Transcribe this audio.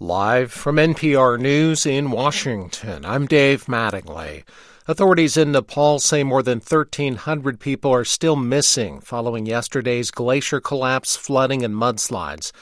Live from NPR News in Washington, I'm Dave Mattingly. Authorities in Nepal say more than 1,300 people are still missing following yesterday's glacier collapse, flooding, and mudslides.